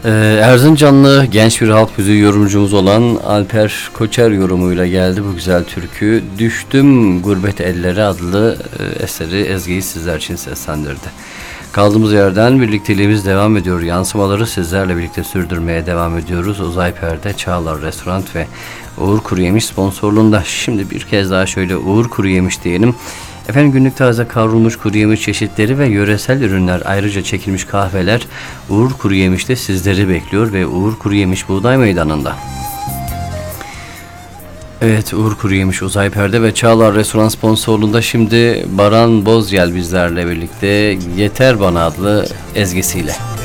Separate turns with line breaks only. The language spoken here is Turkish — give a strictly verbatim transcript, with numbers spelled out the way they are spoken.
Ee, Erzincanlı genç bir halk müziği yorumcumuz olan Alper Koçer yorumuyla geldi bu güzel türkü. Düştüm Gurbet Ellere adlı e, eseri Ezgi'yi sizler için seslendirdi. Kaldığımız yerden birlikteliğimiz devam ediyor. Yansımaları sizlerle birlikte sürdürmeye devam ediyoruz. Uzay Perde, Çağlar Restoran ve Uğur Kuruyemiş sponsorluğunda. Şimdi bir kez daha şöyle Uğur Kuruyemiş diyelim. Efendim, günlük taze kavrulmuş kuru yemiş çeşitleri ve yöresel ürünler, ayrıca çekilmiş kahveler Uğur Kuruyemiş'te sizleri bekliyor ve Uğur Kuruyemiş Buğday Meydanı'nda. Evet, Uğur Kuruyemiş, Uzay Perde ve Çağlar Restoran sponsorluğunda şimdi Baran Bozyel bizlerle birlikte Yeter Bana adlı ezgisiyle.